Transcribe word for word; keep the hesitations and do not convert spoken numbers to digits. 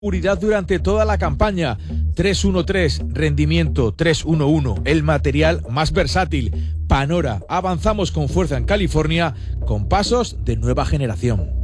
Seguridad durante toda la campaña. tres uno tres, rendimiento tres uno uno, el material más versátil. Panora, avanzamos con fuerza en California con pasos de nueva generación.